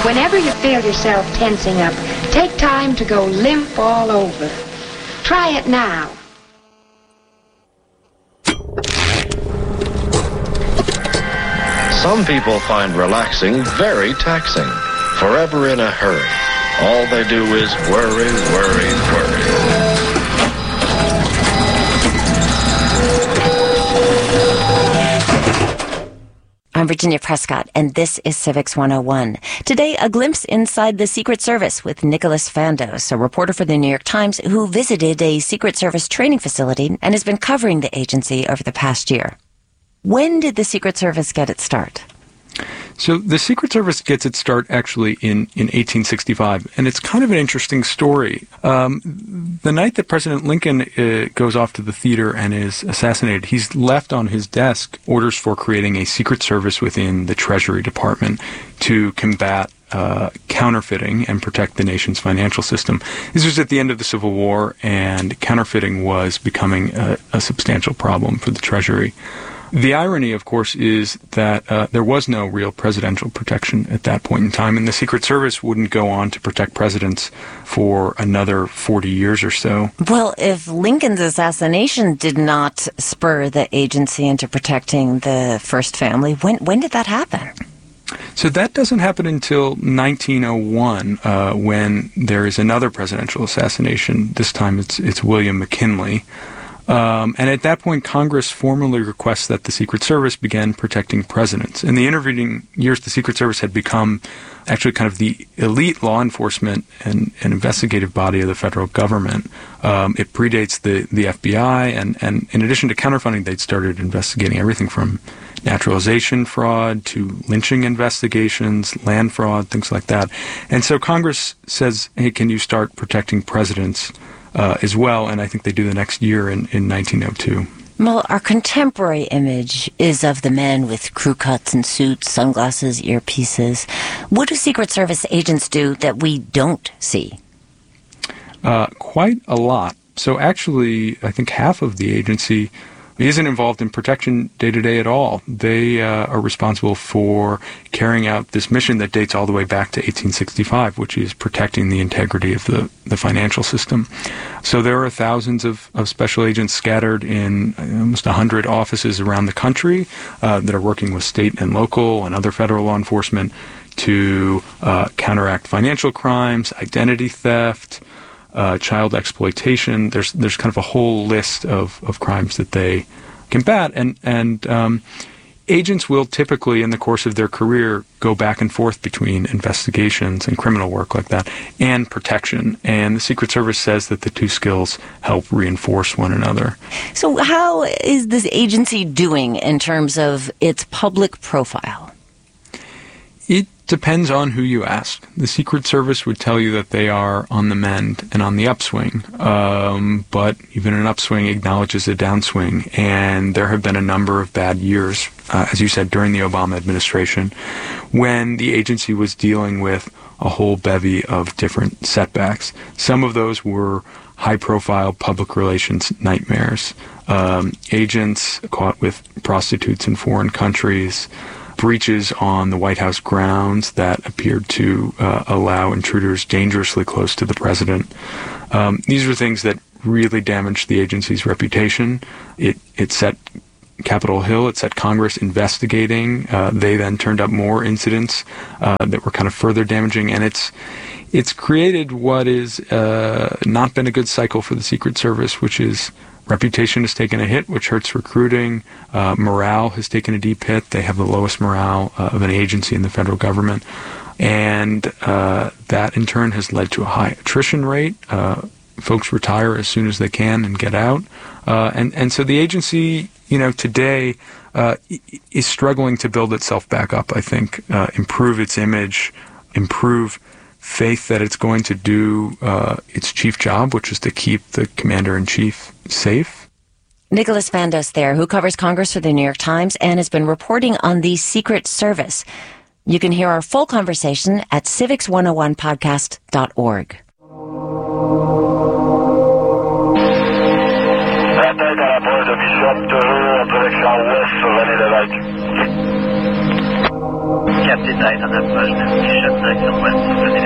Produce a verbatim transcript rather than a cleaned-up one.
Whenever you feel yourself tensing up, take time to go limp all over. Try it now. Some people find relaxing very taxing. Forever in a hurry. All they do is worry, worry, worry. I'm Virginia Prescott, and this is Civics one oh one. Today, a glimpse inside the Secret Service with Nicholas Fandos, a reporter for the New York Times who visited a Secret Service training facility and has been covering the agency over the past year. When did the Secret Service get its start? So the Secret Service gets its start actually in, in eighteen sixty-five, and it's kind of an interesting story. Um, the night that President Lincoln uh, goes off to the theater and is assassinated, he's left on his desk orders for creating a Secret Service within the Treasury Department to combat uh, counterfeiting and protect the nation's financial system. This was at the end of the Civil War, and counterfeiting was becoming a, a substantial problem for the Treasury. The irony, of course, is that uh, there was no real presidential protection at that point in time, and the Secret Service wouldn't go on to protect presidents for another forty years or so. Well, if Lincoln's assassination did not spur the agency into protecting the first family, when when did that happen? So that doesn't happen until nineteen oh one, uh, when there is another presidential assassination. This time it's it's William McKinley. Um, and at that point, Congress formally requests that the Secret Service begin protecting presidents. In the intervening years, the Secret Service had become actually kind of the elite law enforcement and, and investigative body of the federal government. Um, it predates the, the F B I, and, and in addition to counterfeiting, they'd started investigating everything from naturalization fraud to lynching investigations, land fraud, things like that. And so Congress says, hey, can you start protecting presidents Uh, as well, and I think they do the next year in, in nineteen oh two. Well, our contemporary image is of the men with crew cuts and suits, sunglasses, earpieces. What do Secret Service agents do that we don't see? Uh, quite a lot. So actually, I think half of the agency isn't involved in protection day-to-day at all. They uh, are responsible for carrying out this mission that dates all the way back to eighteen sixty-five, which is protecting the integrity of the, the financial system. So there are thousands of, of special agents scattered in almost one hundred offices around the country uh, that are working with state and local and other federal law enforcement to uh, counteract financial crimes, identity theft, Uh, child exploitation. There's there's kind of a whole list of, of crimes that they combat, and and um, agents will typically, in the course of their career, go back and forth between investigations and criminal work like that and protection. And the Secret Service says that the two skills help reinforce one another. So how is this agency doing in terms of its public profile? It depends on who you ask. The Secret Service would tell you that they are on the mend and on the upswing, um, but even an upswing acknowledges a downswing, and there have been a number of bad years, uh, as you said, during the Obama administration, when the agency was dealing with a whole bevy of different setbacks. Some of those were high-profile public relations nightmares, um, agents caught with prostitutes in foreign countries, breaches on the White House grounds that appeared to uh, allow intruders dangerously close to the president. Um, these are things that really damaged the agency's reputation. It it set Capitol Hill, it set Congress investigating. Uh, they then turned up more incidents uh, that were kind of further damaging, and it's it's created what is uh, not been a good cycle for the Secret Service, which is reputation has taken a hit, which hurts recruiting. Uh, morale has taken a deep hit. They have the lowest morale uh, of an agency in the federal government. And uh, that, in turn, has led to a high attrition rate. Uh, folks retire as soon as they can and get out. Uh, and, and so the agency, you know, today uh, is struggling to build itself back up, I think, uh, improve its image, improve faith that it's going to do uh, its chief job, which is to keep the commander-in-chief safe. Nicholas Fandos there, who covers Congress for the New York Times and has been reporting on the Secret Service. You can hear our full conversation at civics one oh one podcast dot org. kept it tight on that first and he shut the kill west.